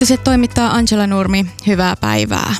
Se toimittaa Angela Nurmi. Hyvää päivää.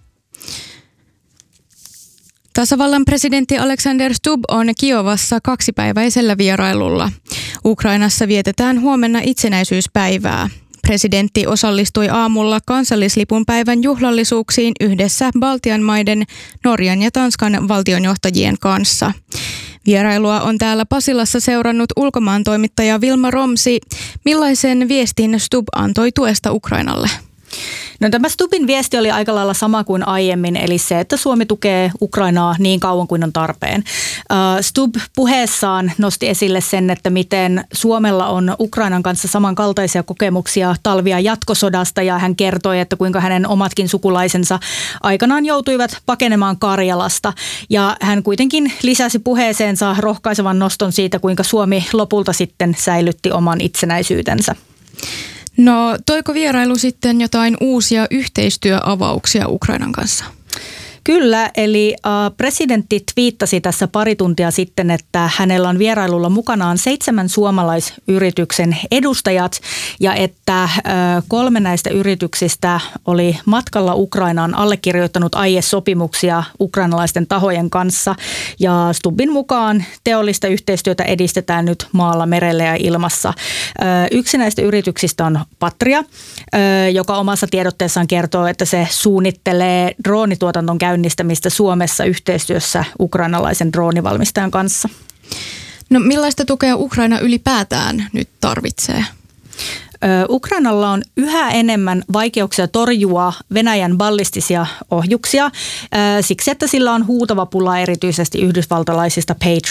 Tasavallan presidentti Alexander Stubb on Kiovassa 2-päiväisellä vierailulla. Ukrainassa vietetään huomenna itsenäisyyspäivää. Presidentti osallistui aamulla kansallislipun päivän juhlallisuuksiin yhdessä Baltian maiden, Norjan ja Tanskan valtionjohtajien kanssa. Vierailua on täällä Pasilassa seurannut ulkomaantoimittaja Wilma Romsi. Millaisen viestin Stubb antoi tuesta Ukrainalle? No, tämä Stubbin viesti oli aika lailla sama kuin aiemmin, eli se, että Suomi tukee Ukrainaa niin kauan kuin on tarpeen. Stubb puheessaan nosti esille sen, että miten Suomella on Ukrainan kanssa samankaltaisia kokemuksia talvia jatkosodasta, ja hän kertoi, että kuinka hänen omatkin sukulaisensa aikanaan joutuivat pakenemaan Karjalasta. Ja hän kuitenkin lisäsi puheeseensa rohkaisevan noston siitä, kuinka Suomi lopulta sitten säilytti oman itsenäisyytensä. No, toiko vierailu sitten jotain uusia yhteistyöavauksia Ukrainan kanssa? Kyllä, eli presidentti twiittasi tässä pari tuntia sitten, että hänellä on vierailulla mukanaan 7 suomalaisyrityksen edustajat ja että 3 näistä yrityksistä oli matkalla Ukrainaan allekirjoittanut aiesopimuksia ukrainalaisten tahojen kanssa. Ja Stubbin mukaan teollista yhteistyötä edistetään nyt maalla, merellä ja ilmassa. Yksi näistä yrityksistä on Patria, joka omassa tiedotteessaan kertoo, että se suunnittelee droonituotanton käynnistämistä Suomessa yhteistyössä ukrainalaisen droonivalmistajan kanssa. No, millaista tukea Ukraina ylipäätään nyt tarvitsee? Ukrainalla on yhä enemmän vaikeuksia torjua Venäjän ballistisia ohjuksia siksi, että sillä on huutava pula erityisesti yhdysvaltalaisista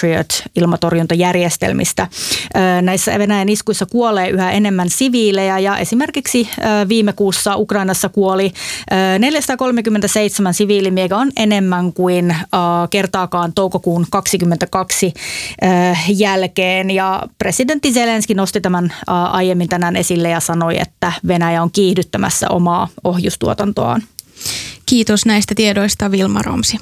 Patriot-ilmatorjuntajärjestelmistä. Näissä Venäjän iskuissa kuolee yhä enemmän siviilejä ja esimerkiksi viime kuussa Ukrainassa kuoli 437 siviiliä, mikä on enemmän kuin kertaakaan toukokuun 2022 jälkeen. Ja presidentti Zelenski nosti tämän aiemmin tänään esille ja sanoi, että Venäjä on kiihdyttämässä omaa ohjustuotantoaan. Kiitos näistä tiedoista, Wilma Romsi.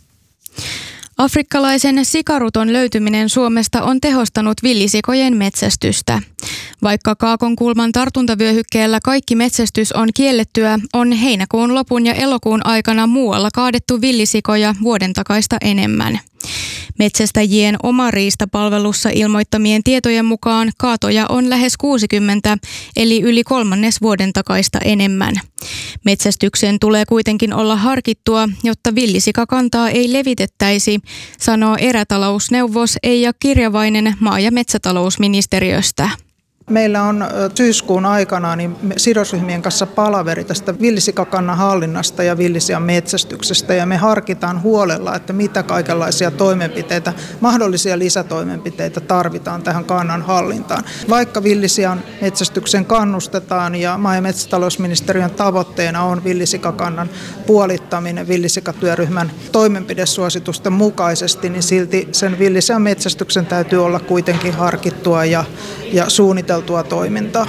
Afrikkalaisen sikaruton löytyminen Suomesta on tehostanut villisikojen metsästystä. Vaikka Kaakonkulman tartuntavyöhykkeellä kaikki metsästys on kiellettyä, on heinäkuun lopun ja elokuun aikana muualla kaadettu villisikoja vuoden takaista enemmän. Metsästäjien Oma-riistapalvelussa ilmoittamien tietojen mukaan kaatoja on lähes 60, eli yli 1/3 vuoden takaista enemmän. Metsästyksen tulee kuitenkin olla harkittua, jotta villisikakantaa ei levitettäisi, sanoo erätalousneuvos Eija Kirjavainen maa- ja metsätalousministeriöstä. Meillä on syyskuun aikana sidosryhmien kanssa palaveri tästä villisikakannan hallinnasta ja villisian metsästyksestä, ja me harkitaan huolella, että mitä kaikenlaisia toimenpiteitä, mahdollisia lisätoimenpiteitä tarvitaan tähän kannan hallintaan. Vaikka villisian metsästyksen kannustetaan ja maa- ja metsätalousministeriön tavoitteena on villisikakannan puolittaminen villisikatyöryhmän toimenpidesuositusten mukaisesti, niin silti sen villisian metsästyksen täytyy olla kuitenkin harkittua ja suunniteltua toimintaa.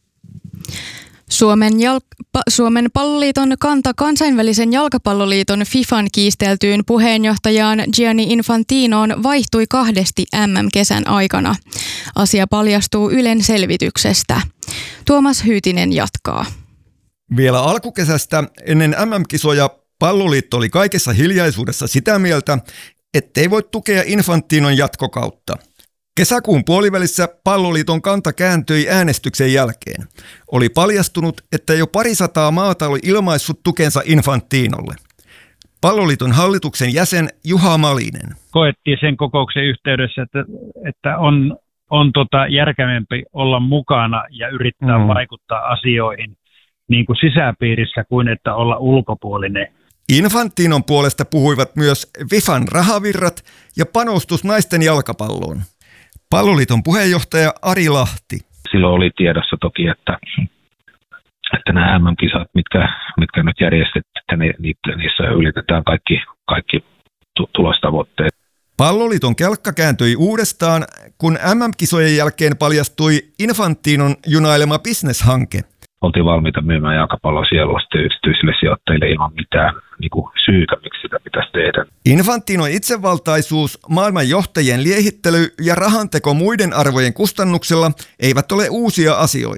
Suomen palloliiton kanta kansainvälisen jalkapalloliiton FIFAn kiisteltyyn puheenjohtajaan Gianni Infantinoon vaihtui 2 MM-kesän aikana. Asia paljastuu Ylen selvityksestä. Tuomas Hyytinen jatkaa. Vielä alkukesästä ennen MM-kisoja palloliitto oli kaikessa hiljaisuudessa sitä mieltä, ettei voi tukea Infantinon jatkokautta. Kesäkuun puolivälissä palloliiton kanta kääntyi äänestyksen jälkeen. Oli paljastunut, että jo 200 maata oli ilmaissut tukensa Infantinolle. Palloliiton hallituksen jäsen Juha Malinen. Koettiin sen kokouksen yhteydessä, että on järkevämpi olla mukana ja yrittää vaikuttaa asioihin niin kuin sisäpiirissä kuin että olla ulkopuolinen. Infantinon puolesta puhuivat myös FIFAn rahavirrat ja panostus naisten jalkapalloon. Palloliiton puheenjohtaja Ari Lahti. Silloin oli tiedossa toki, että nämä MM-kisat, mitkä nyt järjestetään, niissä ylitetään kaikki tulostavoitteet. Palloliiton kelkka kääntyi uudestaan, kun MM-kisojen jälkeen paljastui Infantinon junailema bisneshanke. Oltiin valmiita myymään jalkapallon sielua yksityisille sijoittajille ilman mitään syytä, miksi sitä pitäisi tehdä. Infantinon itsevaltaisuus, maailman johtajien liehittely ja rahanteko muiden arvojen kustannuksella eivät ole uusia asioita.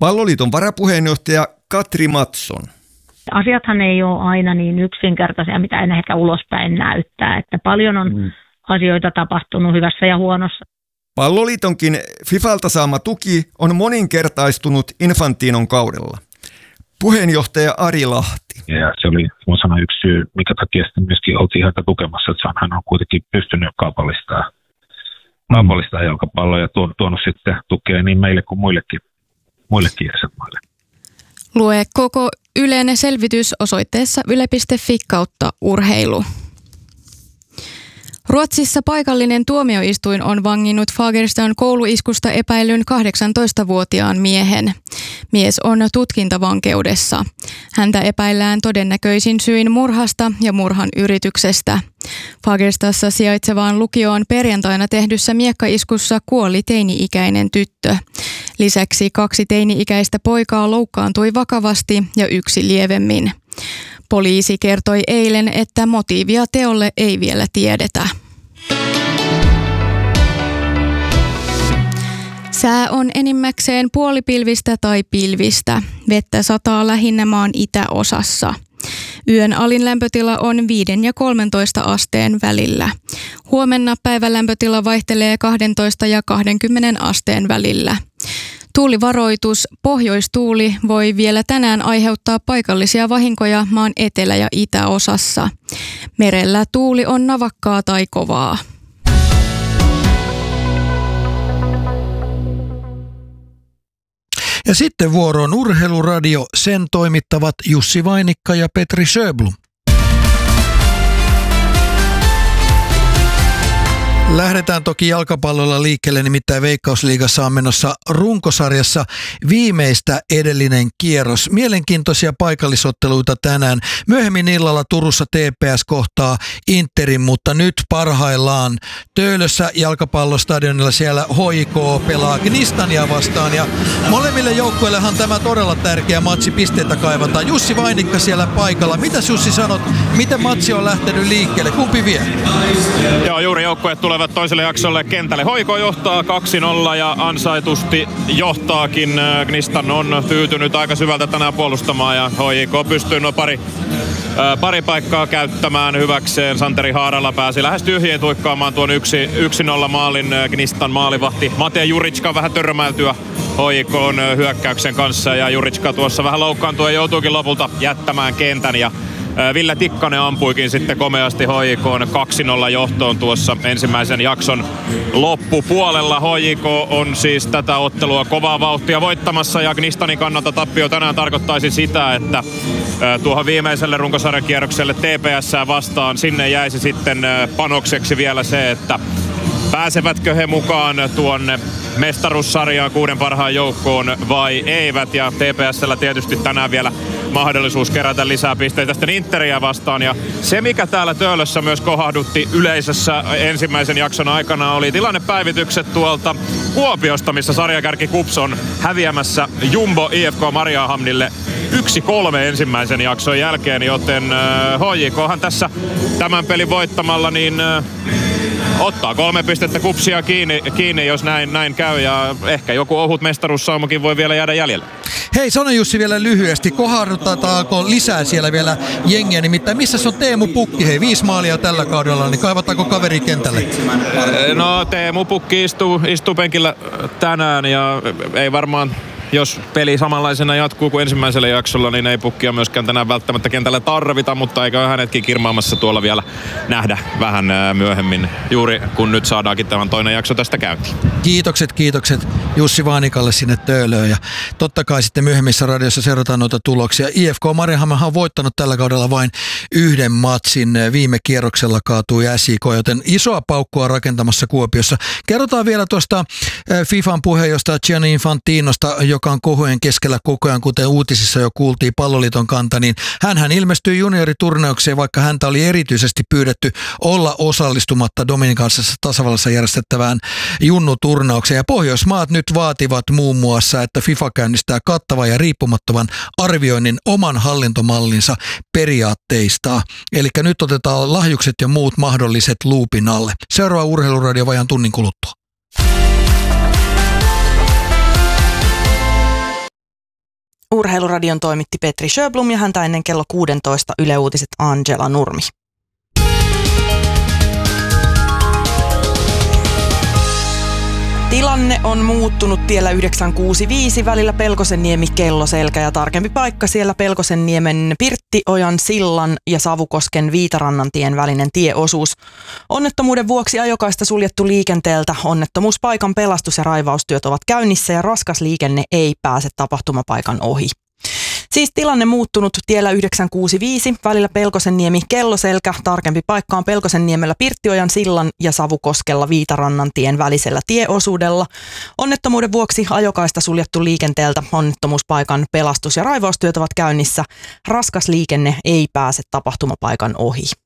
Palloliiton varapuheenjohtaja Katri Mattsson. Asiathan ei ole aina niin yksinkertaisia, mitä en ehkä ulospäin näyttää, että paljon on asioita tapahtunut hyvässä ja huonossa. Palloliitonkin FIFAlta saama tuki on moninkertaistunut Infantinon kaudella. Puheenjohtaja Ari Lahti. Ja se oli yksi syy, mikä takia sitten myöskin oltiin häntä tukemassa, että hän on kuitenkin pystynyt kaupallistaa jalkapalloa ja tuonut sitten tukea niin meille kuin muillekin jäsenmaille. Lue koko Ylen selvitys osoitteessa yle.fi/urheilu. Ruotsissa paikallinen tuomioistuin on vanginnut Fagerstan kouluiskusta epäillyn 18-vuotiaan miehen. Mies on tutkintavankeudessa. Häntä epäillään todennäköisin syin murhasta ja murhan yrityksestä. Fagerstassa sijaitsevaan lukioon perjantaina tehdyssä miekkaiskussa kuoli teini-ikäinen tyttö. Lisäksi 2 teini-ikäistä poikaa loukkaantui vakavasti ja 1 lievemmin. Poliisi kertoi eilen, että motiivia teolle ei vielä tiedetä. Sää on enimmäkseen puolipilvistä tai pilvistä. Vettä sataa lähinnä maan itäosassa. Yön alin lämpötila on 5 ja 13 asteen välillä. Huomenna päivän lämpötila vaihtelee 12 ja 20 asteen välillä. Tuulivaroitus, pohjoistuuli voi vielä tänään aiheuttaa paikallisia vahinkoja maan etelä- ja itäosassa. Merellä tuuli on navakkaa tai kovaa. Ja sitten vuoroon Urheiluradio, sen toimittavat Jussi Vainikka ja Petri Sjöblom. Lähdetään toki jalkapallolla liikkeelle, nimittäin Veikkausliigassa on menossa runkosarjassa viimeistä edellinen kierros. Mielenkiintoisia paikallisotteluita tänään. Myöhemmin illalla Turussa TPS kohtaa Interin, mutta nyt parhaillaan Töölössä jalkapallostadionilla siellä HJK pelaa Gnistania vastaan. Ja molemmille joukkueillehan tämä todella tärkeä matsi, pisteitä kaivataan. Jussi Vainikka siellä paikalla. Mitäs Jussi sanot, miten matsi on lähtenyt liikkeelle? Kumpi vie? Joo, juuri joukkueet tulevat toiselle jaksolle kentälle. HJK johtaa 2-0 ja ansaitusti johtaakin. Gnistan on tyytynyt aika syvältä tänään puolustamaan ja HJK pystyy pari paikkaa käyttämään hyväkseen. Santeri Haarala pääsi lähes tyhjiin tuikkaamaan tuon 1-0 maalin. Gnistan maalivahti Mate Juricka vähän törmäytyä HJK:n hyökkäyksen kanssa ja Juricka tuossa vähän loukkaantui ja joutuikin lopulta jättämään kentän ja Ville Tikkanen ampuikin sitten komeasti HJK:n 2-0 johtoon tuossa ensimmäisen jakson loppupuolella. HJK on siis tätä ottelua kovaa vauhtia voittamassa ja Gnistanin kannalta tappio tänään tarkoittaisi sitä, että tuohon viimeiselle runkosarjan kierrokselle TPS:ää vastaan sinne jäisi sitten panokseksi vielä se, että pääsevätkö he mukaan tuonne mestaruussarjaan 6 parhaan joukkoon vai eivät. Ja TPS:llä tietysti tänään vielä mahdollisuus kerätä lisää pisteitä sitten Interiä vastaan. Ja se, mikä täällä Töölössä myös kohahdutti yleisössä ensimmäisen jakson aikana, oli tilannepäivitykset tuolta Kuopiosta, missä sarjakärki KuPS on häviämässä Jumbo IFK Mariehamnille 1-3 ensimmäisen jakson jälkeen, joten HJKhan tässä tämän pelin voittamalla niin ottaa 3 pistettä KuPSia kiinni, jos näin käy, ja ehkä joku ohut mestaruussaumakin voi vielä jäädä jäljellä. Hei, sano Jussi vielä lyhyesti, kohdataanko lisää siellä vielä jengiä, nimittäin missä on Teemu Pukki? Hei, 5 maalia tällä kaudella, niin kaivataanko kaveri kentälle? No, Teemu Pukki istuu penkillä tänään ja ei varmaan, jos peli samanlaisena jatkuu kuin ensimmäisellä jaksolla, niin ei Pukkia myöskään tänään välttämättä kentällä tarvita, mutta eikä hänetkin kirmaamassa tuolla vielä nähdä vähän myöhemmin, juuri kun nyt saadaankin tämän toinen jakso tästä käyntiin. Kiitokset Jussi Vainikalle sinne Töölöön ja totta kai sitten myöhemmissä radiossa seurataan noita tuloksia. IFK Mariehamn on voittanut tällä kaudella vain 1 matsin, viime kierroksella kaatui SJK, joten isoa paukkua rakentamassa Kuopiossa. Kerrotaan vielä tuosta FIFAn puheenjohtaja Gianni Infantinosta, joka on kohujen keskellä koko ajan, kuten uutisissa jo kuultiin Palloliiton kanta, niin hänhän ilmestyi junioriturnaukseen, vaikka häntä oli erityisesti pyydetty olla osallistumatta Dominikanisessa tasavallassa järjestettävään junnuturnaukseen. Ja Pohjoismaat nyt vaativat muun muassa, että FIFA käynnistää kattavan ja riippumattoman arvioinnin oman hallintomallinsa periaatteista. Eli nyt otetaan lahjukset ja muut mahdolliset luupin alle. Seuraava Urheiluradio vajaan tunnin kuluttua. Urheiluradion toimitti Petri Sjöblom ja häntä ennen kello 16 Yle Uutiset Angela Nurmi. Tilanne on muuttunut tiellä 965 välillä Pelkosenniemi-Kelloselkä ja tarkempi paikka siellä Pelkosenniemen Pirttiojan sillan ja Savukosken Viitarannantien välinen tieosuus. Onnettomuuden vuoksi ajokaista suljettu liikenteeltä. Onnettomuuspaikan pelastus- ja raivaustyöt ovat käynnissä ja raskas liikenne ei pääse tapahtumapaikan ohi. Siis tilanne muuttunut tiellä 965 välillä Pelkosenniemi-Kelloselkä. Tarkempi paikka on Pelkosenniemellä Pirttiojan sillan ja Savukoskella Viitarannantien välisellä tieosuudella. Onnettomuuden vuoksi ajokaista suljettu liikenteeltä. Onnettomuuspaikan pelastus- ja raivaustyöt ovat käynnissä. Raskas liikenne ei pääse tapahtumapaikan ohi.